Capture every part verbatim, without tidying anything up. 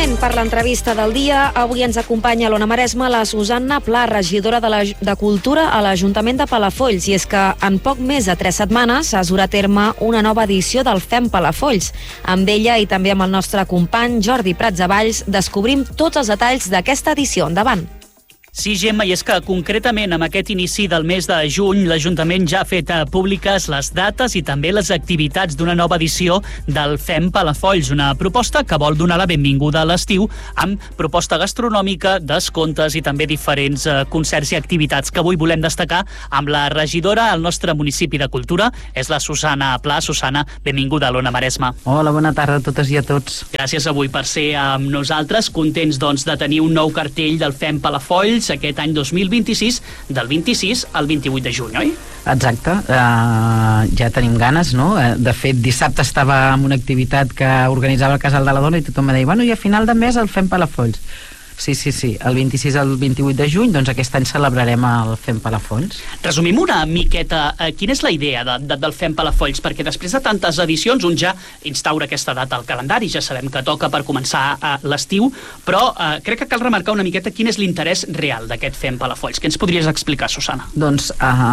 moment per l'entrevista del dia. Avui ens acompanya a l'Ona Maresma la Susanna Pla, regidora de, la, de Cultura a l'Ajuntament de Palafolls. I és que en poc més de tres setmanes es durà a terme una nova edició del Fem Palafolls. Amb ella i també amb el nostre company Jordi Pratsavalls descobrim tots els detalls d'aquesta edició. Endavant. Sí, Gemma, i és que concretament amb aquest inici del mes de juny l'Ajuntament ja ha fet públiques les dates i també les activitats d'una nova edició del Fem Palafolls, una proposta que vol donar la benvinguda a l'estiu amb proposta gastronòmica, descomptes i també diferents eh, concerts i activitats que avui volem destacar amb la regidora al nostre municipi de Cultura, és la Susanna Pla. Susanna, benvinguda a l'Ona Maresma. Hola, bona tarda a totes i a tots. Gràcies avui per ser amb nosaltres, contents doncs de tenir un nou cartell del Fem Palafolls aquest any dos mil vint-i-sis, del vint-i-sis al vint-i-vuit de juny, oi? Exacte, uh, ja tenim ganes, no? De fet, dissabte estava en una activitat que organitzava el Casal de la Dona i tothom em deia, bueno, i a final de mes el Fem Palafolls. Sí, sí, sí, el vint-i-sis al vint-i-vuit de juny, doncs aquest any celebrarem el Fem Palafolls. Resumim una miqueta, eh, quina és la idea de, de, del Fem Palafolls? Perquè després de tantes edicions, un ja instaura aquesta data al calendari, ja sabem que toca per començar eh, l'estiu, però eh, crec que cal remarcar una miqueta quin és l'interès real d'aquest Fem Palafolls. Què ens podries explicar, Susanna? Doncs uh,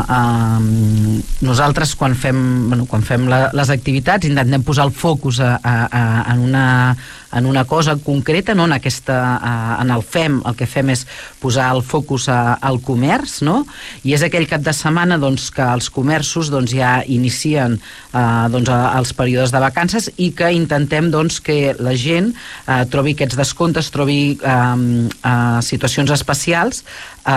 uh, nosaltres quan fem, bueno, quan fem la, les activitats intentem posar el focus a, a, a, en, una, en una cosa concreta, no? en, aquesta, uh, en el Fem, el que fem és posar el focus a, al comerç, no? I és aquell cap de setmana doncs, que els comerços doncs, ja inicien eh, doncs, els períodes de vacances i que intentem doncs, que la gent eh, trobi aquests descomptes, trobi eh, eh, situacions especials eh,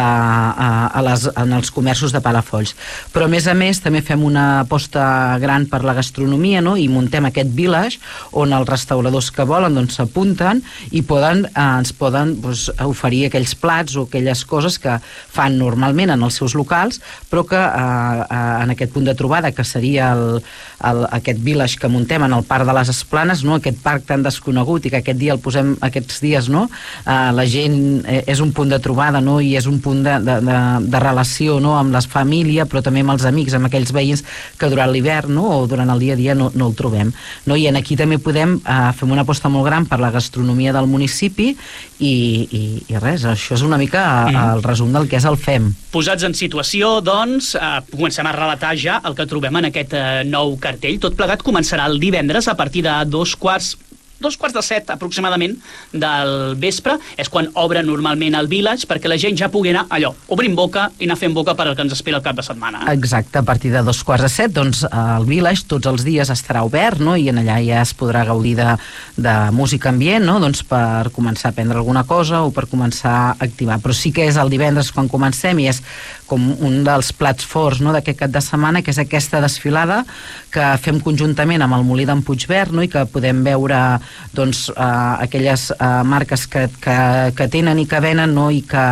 a les, en els comerços de Palafolls. Però a més a més també fem una aposta gran per la gastronomia, no? I muntem aquest village on els restauradors que volen doncs, s'apunten i poden, eh, ens poden doncs, oferir aquells plats o aquelles coses que fan normalment en els seus locals, però que eh, eh, en aquest punt de trobada, que seria el, el, aquest village que muntem en el Parc de les Esplanes, no? Aquest parc tan desconegut i que aquest dia el posem, aquests dies, no? eh, la gent eh, és un punt de trobada, no? I és un punt de, de, de, de relació, no? Amb la família, però també amb els amics, amb aquells veïns que durant l'hivern, no? O durant el dia a dia no, no el trobem, no? I en aquí també podem eh, fer una aposta molt gran per la gastronomia del municipi i, i, i res, això és una mica mm. el resum del que és el Fem. Posats en situació, doncs, eh, comencem a relatar ja el que trobem en aquest eh, nou cartell. Tot plegat començarà el divendres a partir de dos quarts dos quarts de set aproximadament del vespre, és quan obre normalment el village perquè la gent ja pugui anar allò, obrint boca i anar fent boca per al que ens espera el cap de setmana. Exacte, a partir de dos quarts de set doncs el village tots els dies estarà obert, no? I en allà ja es podrà gaudir de, de música ambient, no? Doncs per començar a prendre alguna cosa o per començar a activar, però sí que és el divendres quan comencem i és com un dels plats forts, no? D'aquest cap de setmana, que és aquesta desfilada que fem conjuntament amb el Molí d'en Puigverd, no? I que podem veure doncs eh, aquelles eh, marques que, que, que tenen i que venen, no? I que,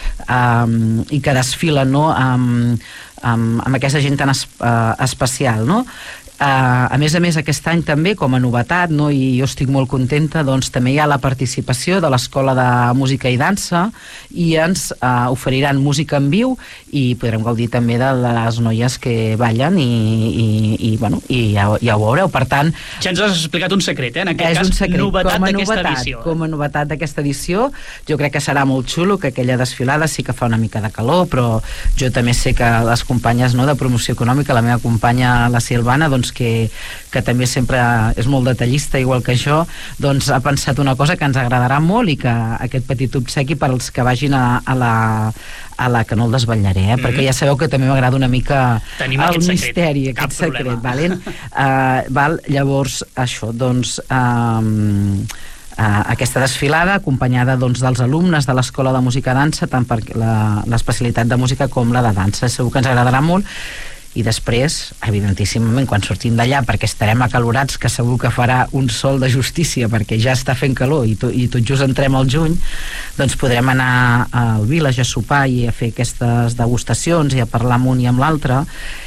eh, i que desfilen, no? amb, amb, amb aquesta gent tan es, eh, especial, no? Uh, a més a més aquest any també com a novetat, no? I jo estic molt contenta, doncs també hi ha la participació de l'Escola de Música i Dansa i ens uh, oferiran música en viu i podrem gaudir també de les noies que ballen i, i, i, bueno, i ja, ja ho veureu, per tant ja ens has explicat un secret, eh? En aquest és cas, un secret, novetat d'aquesta edició. Com a novetat d'aquesta edició, jo crec que serà molt xulo, que aquella desfilada sí que fa una mica de calor, però jo també sé que les companyes, no, de promoció econòmica, la meva companya la Silvana, doncs que, que també sempre és molt detallista igual que jo, doncs ha pensat una cosa que ens agradarà molt i que aquest petit obsequi per als que vagin a, a la a la que no el desvetllaré, eh? Mm-hmm. Perquè ja sabeu que també m'agrada una mica Tenim el aquest misteri, secret. aquest secret, valen? Uh, val? Llavors, això, doncs um, uh, aquesta desfilada acompanyada doncs, dels alumnes de l'Escola de Música i Dansa, tant per l'especialitat de música com la de dansa, segur que ens agradarà molt. I després, evidentíssimament, quan sortim d'allà, perquè estarem acalorats, que segur que farà un sol de justícia, perquè ja està fent calor i, to, i tot just entrem al juny, doncs podrem anar al village a sopar i a fer aquestes degustacions i a parlar amb un i amb l'altre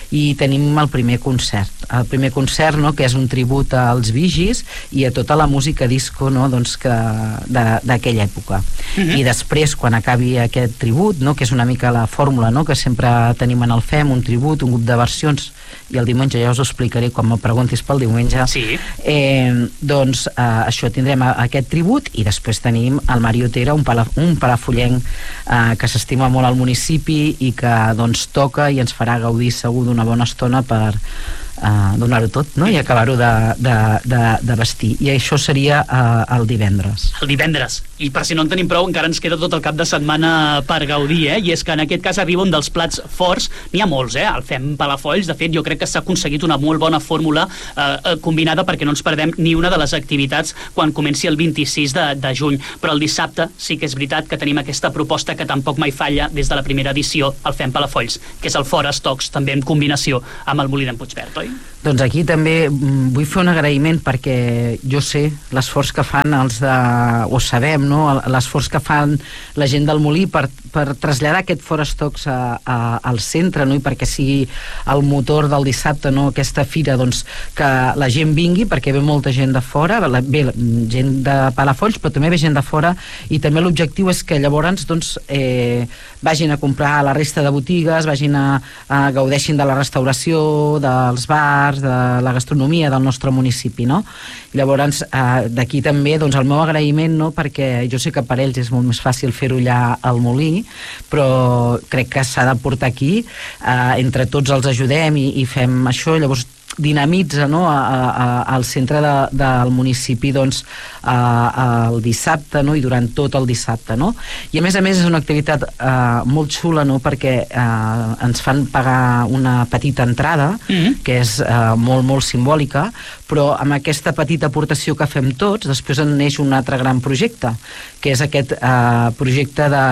i tenim el primer concert. El primer concert, no?, que és un tribut als Bee Gees i a tota la música disco, no?, doncs que d'aquella època. Uh-huh. I després, quan acabi aquest tribut, no?, que és una mica la fórmula, no?, que sempre tenim en el F E M, un tribut, un grup de versions, i el diumenge ja us ho explicaré quan me preguntis pel diumenge. Sí. Eh, doncs eh, això, tindrem aquest tribut i després tenim el Mario Otero, un, pala, un palafollenc eh, que s'estima molt al municipi i que doncs toca i ens farà gaudir segur d'una bona estona per Uh, donar-ho tot, no?, i acabar-ho de, de, de, de vestir. I això seria uh, el divendres. El divendres. I per si no en tenim prou, encara ens queda tot el cap de setmana per gaudir, eh? I és que en aquest cas arriba un dels plats forts. N'hi ha molts, eh? El F E M Palafolls, de fet, jo crec que s'ha aconseguit una molt bona fórmula eh, combinada perquè no ens perdem ni una de les activitats quan comenci el vint-i-sis de, de juny. Però el dissabte sí que és veritat que tenim aquesta proposta que tampoc mai falla des de la primera edició, el F E M Palafolls, que és el Fora Estocs, també en combinació amb el Molí d'en Puigverd, oi? Doncs aquí també vull fer un agraïment perquè jo sé l'esforç que fan els de... o sabem, no?, l'esforç que fan la gent del Molí per, per traslladar aquest Fora Estocs a, a, al centre, no?, i perquè sigui el motor del dissabte, no?, aquesta fira, doncs, que la gent vingui, perquè ve molta gent de fora, ve gent de Palafolls, però també ve gent de fora, i també l'objectiu és que llavors, doncs, eh, vagin a comprar a la resta de botigues, vagin a, a gaudeixin de la restauració, dels bars, de la gastronomia del nostre municipi, no? Llavors, eh, d'aquí també, doncs, el meu agraïment, no?, perquè jo sé que per ells és molt més fàcil fer-ho allà al Molí, però crec que s'ha de portar aquí, eh, entre tots els ajudem i, i fem això, llavors dinamitza, no?, a, a, al centre de, del municipi, doncs, a, a, el dissabte, no?, i durant tot el dissabte, no? I a més a més és una activitat eh, molt xula, no?, perquè eh, ens fan pagar una petita entrada, mm-hmm. que és eh, molt, molt simbòlica, però amb aquesta petita aportació que fem tots, després en neix un altre gran projecte, que és aquest eh, projecte de,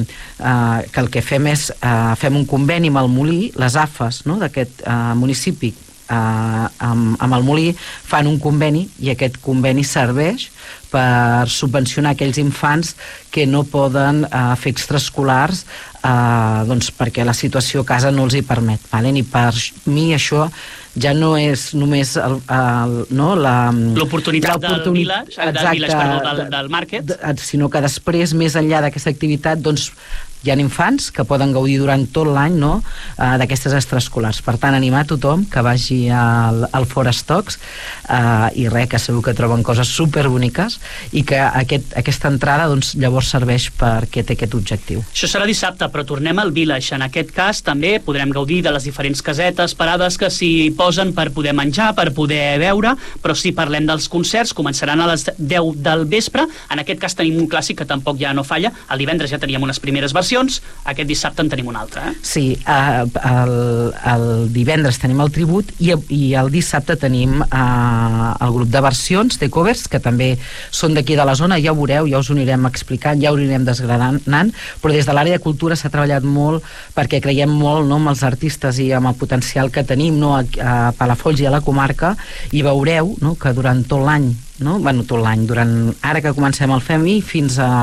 eh, que el que fem és eh, fem un conveni amb el Molí, les A F Es, no?, d'aquest eh, municipi, Uh, amb, amb el Molí fan un conveni i aquest conveni serveix per subvencionar aquells infants que no poden uh, fer extraescolars uh, doncs perquè la situació a casa no els hi permet, vale? I per mi això ja no és només el, el, no, la, l'oportunitat del village, del, village perdó, del, del market, de, sinó que després, més enllà d'aquesta activitat, doncs hi ha infants que poden gaudir durant tot l'any, no?, uh, d'aquestes extraescolars. Per tant, animar a tothom que vagi al, al Fora Estocs uh, i res, que segur que troben coses superboniques i que aquest, aquesta entrada, doncs, llavors serveix perquè té aquest objectiu. Això serà dissabte, però tornem al village. En aquest cas també podrem gaudir de les diferents casetes, parades que s'hi posen per poder menjar, per poder beure, però si parlem dels concerts, començaran a les deu del vespre. En aquest cas tenim un clàssic que tampoc ja no falla. El divendres ja teníem unes primeres versions, aquest dissabte en tenim un altre, eh? Sí, uh, el, el divendres tenim el tribut i, i el dissabte tenim uh, el grup de versions, de covers, que també són d'aquí de la zona, ja ho veureu, ja us ho anirem explicant, ja ho anirem desgranant, però des de l'àrea de cultura s'ha treballat molt perquè creiem molt, no?, amb els artistes i amb el potencial que tenim, no?, a, a Palafolls i a la comarca, i veureu, no?, que durant tot l'any, no? Bueno, tot l'any, durant ara que comencem el F E M I fins a,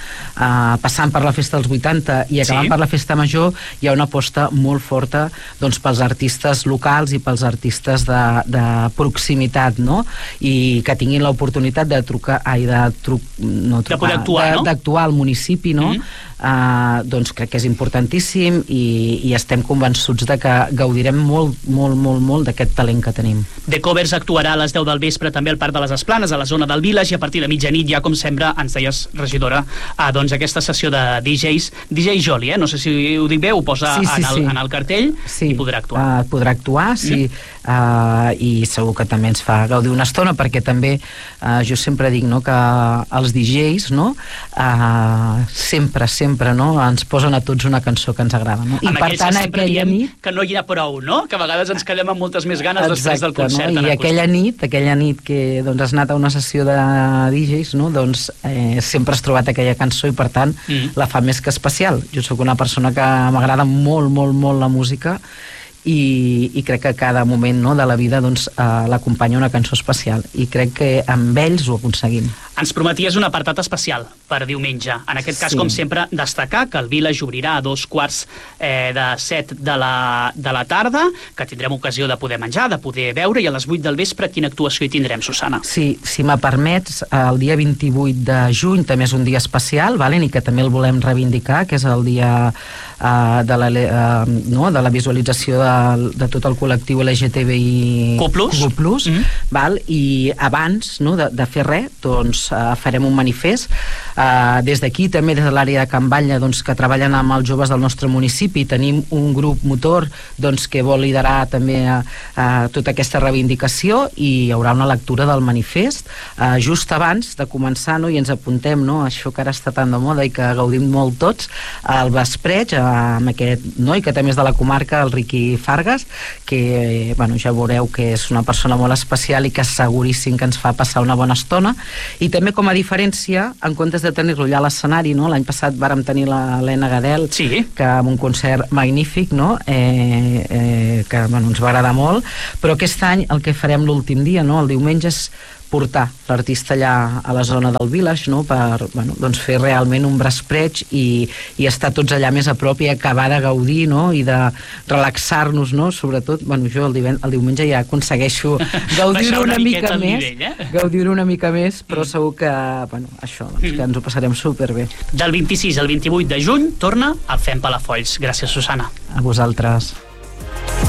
a passant per la festa dels vuitanta i acabant sí. per la festa major, hi ha una aposta molt forta, doncs, pels artistes locals i pels artistes de, de proximitat, no?, i que tinguin l'oportunitat de trucar, ai, de, tru, no, trucar, de poder actuar, de, no? d'actuar al municipi, no? Mm-hmm. Uh, doncs crec que és importantíssim i, i estem convençuts de que gaudirem molt, molt, molt, molt d'aquest talent que tenim. The Covers actuarà a les deu del vespre també al Parc de les Esplanes, a la zona del Village, i a partir de mitjanit ja, com sempre, ens deies, regidora, uh, doncs aquesta sessió de D Js, D J Joli, eh? No sé si ho dic bé, ho posa sí, sí, en, el, sí. en el cartell, sí. i podrà actuar. Uh, podrà actuar, sí, mm. uh, i segur que també ens fa gaudir una estona, perquè també, uh, jo sempre dic, no?, que els D Js, no?, uh, sempre, sempre, no?, ens posen a tots una cançó que ens agrada, no? I amb per tant, aquella nit... que no hi ha prou, no?, que a vegades ens quedem amb moltes més ganes exacte, després del concert. No? I aquella nit, aquella nit que doncs, has anat a una sessió de D Js, no?, doncs eh, sempre has trobat aquella cançó i per tant mm. la fa més que especial. Jo sóc una persona que m'agrada molt, molt, molt la música i, i crec que cada moment, no?, de la vida doncs, eh, l'acompanya una cançó especial i crec que amb ells ho aconseguim. Ens prometies un apartat especial per diumenge. En aquest cas, Sí. com sempre, destacar que el Village obrirà a dos quarts eh, de set de la, de la tarda, que tindrem ocasió de poder menjar, de poder beure, i a les vuit del vespre quina actuació hi tindrem, Susana? Sí, si me permets, el dia vint-i-vuit de juny també és un dia especial, vale? I que també el volem reivindicar, que és el dia uh, de, la, uh, no? de la visualització de, de tot el col·lectiu L G T B I Q plus, Q plus mm. val? I abans no, de, de fer res, doncs uh, farem un manifest. Uh, des d'aquí, també des de l'àrea de Can Batlle, doncs, que treballen amb els joves del nostre municipi, tenim un grup motor doncs, que vol liderar també uh, uh, tota aquesta reivindicació, i hi haurà una lectura del manifest uh, just abans de començar, no? I ens apuntem, no? Això que ara està tan de moda i que gaudim molt tots, al vespreig, uh, amb aquest noi que també és de la comarca, el Riqui Fargas, que eh, bueno, ja veureu que és una persona molt especial i que seguríssim que ens fa passar una bona estona. I també, com a diferència, en comptes de tenir-lo allà a l'escenari, no? L'any passat vàrem tenir l'Helena Gadel, sí. que amb un concert magnífic, no? eh, eh, que bueno, ens va agradar molt, però aquest any el que farem l'últim dia, no? El diumenge, és portar l'artista allà a la zona del Village, no? Per bueno, doncs fer realment un braspreig i, i estar tots allà més a prop i acabar de gaudir, no? I de relaxar-nos, no? Sobretot, bueno, jo el, divent, el diumenge ja aconsegueixo gaudir-ho una, una mica més, nivell, eh? gaudir-ho una mica més, però mm. segur que, bueno, això, doncs, mm. que ens ho passarem superbé. Del vint-i-sis al vint-i-vuit de juny torna al Fem Palafolls. Gràcies, Susana. A vosaltres.